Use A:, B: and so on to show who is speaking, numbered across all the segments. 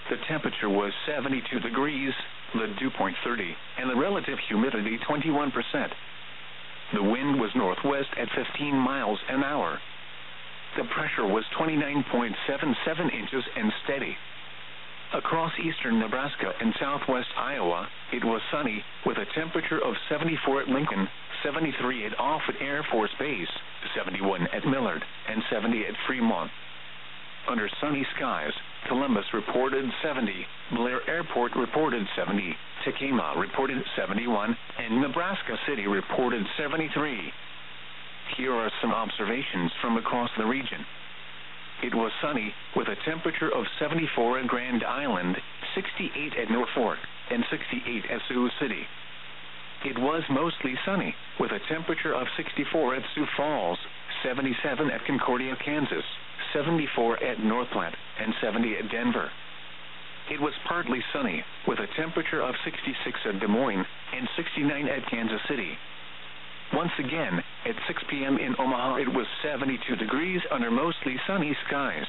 A: The temperature was 72 degrees, the dew point 30, and the relative humidity 21%. The wind was northwest at 15 miles an hour. The pressure was 29.77 inches and steady. Across eastern Nebraska and southwest Iowa, it was sunny, with a temperature of 74 at Lincoln, 73 at Offutt Air Force Base, 71 at Millard, and 70 at Fremont. Under sunny skies, Columbus reported 70, Blair Airport reported 70, Tekamah reported 71, and Nebraska City reported 73. Here are some observations from across the region. It was sunny, with a temperature of 74 at Grand Island, 68 at Norfolk, and 68 at Sioux City. It was mostly sunny, with a temperature of 64 at Sioux Falls, 77 at Concordia, Kansas, 74 at North Platte, and 70 at Denver. It was partly sunny, with a temperature of 66 at Des Moines, and 69 at Kansas City. Once again, at 6 p.m. in Omaha, it was 72 degrees under mostly sunny skies.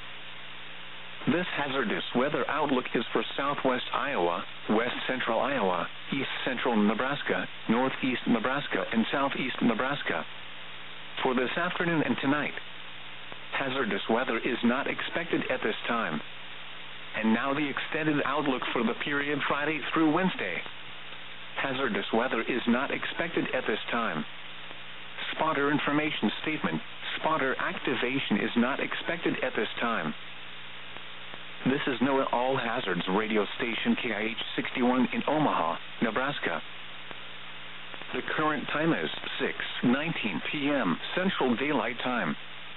A: This hazardous weather outlook is for southwest Iowa, west central Iowa, east central Nebraska, northeast Nebraska, and southeast Nebraska. For this afternoon and tonight, hazardous weather is not expected at this time. And now the extended outlook for the period Friday through Wednesday. Hazardous weather is not expected at this time. Spotter information statement. Spotter activation is not expected at this time. This is NOAA All Hazards radio station KIH 61 in Omaha, Nebraska. The current time is 6:19 p.m. Central Daylight Time.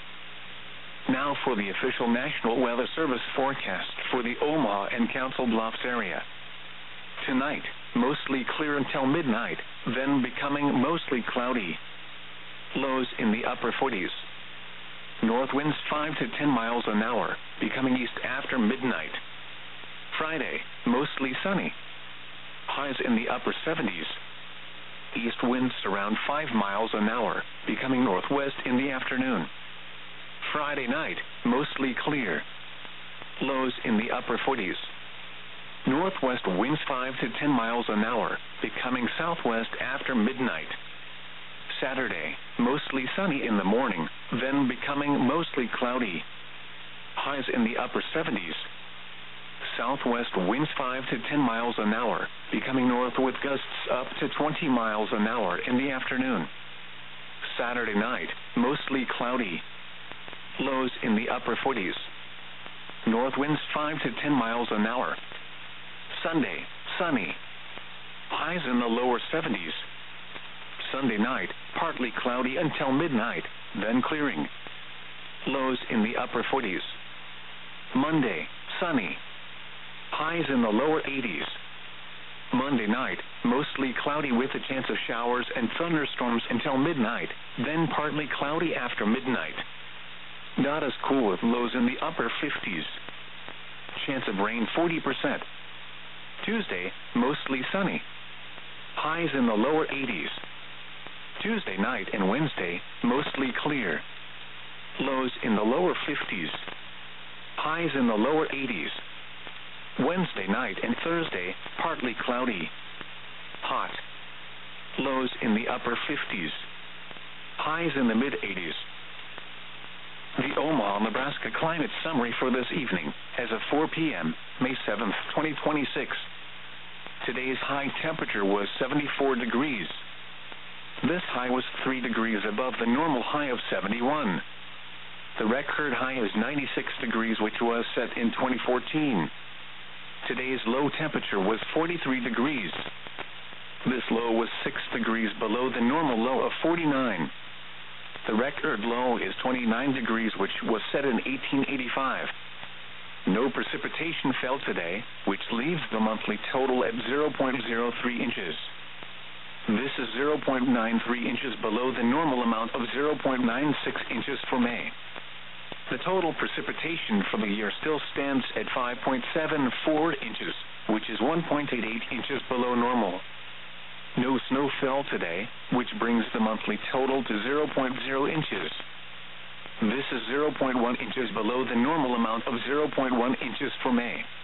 A: Now for the official National Weather Service forecast for the Omaha and Council Bluffs area. Tonight, mostly clear until midnight, then becoming mostly cloudy. Lows in the upper 40s. North winds 5 to 10 miles an hour, becoming east after midnight. Friday, mostly sunny. Highs in the upper 70s. East winds around 5 miles an hour, becoming northwest in the afternoon. Friday night, mostly clear. Lows in the upper 40s. Northwest winds 5 to 10 miles an hour, becoming southwest after midnight. Saturday, mostly sunny in the morning, then becoming mostly cloudy. Highs in the upper 70s. Southwest winds 5 to 10 miles an hour, becoming north with gusts up to 20 miles an hour in the afternoon. Saturday night, mostly cloudy. Lows in the upper 40s. North winds 5 to 10 miles an hour. Sunday, sunny. Highs in the lower 70s. Sunday night, partly cloudy until midnight, then clearing. Lows in the upper 40s. Monday, sunny. Highs in the lower 80s. Monday night, mostly cloudy with a chance of showers and thunderstorms until midnight, then partly cloudy after midnight. Not as cool with lows in the upper 50s. Chance of rain 40%. Tuesday, mostly sunny. Highs in the lower 80s. Tuesday night and Wednesday, mostly clear. Lows in the lower 50s. Highs in the lower 80s. Wednesday night and Thursday, partly cloudy. Hot. Lows in the upper 50s. Highs in the mid-80s. The Omaha, Nebraska climate summary for this evening, as of 4 p.m., May 7th, 2026. Today's high temperature was 74 degrees. This high was 3 degrees above the normal high of 71. The record high is 96 degrees, which was set in 2014. Today's low temperature was 43 degrees. This low was 6 degrees below the normal low of 49. The record low is 29 degrees, which was set in 1885. No precipitation fell today, which leaves the monthly total at 0.03 inches. This is 0.93 inches below the normal amount of 0.96 inches for May. The total precipitation for the year still stands at 5.74 inches, which is 1.88 inches below normal. No snow fell today, which brings the monthly total to 0.0 inches. This is 0.1 inches below the normal amount of 0.1 inches for May.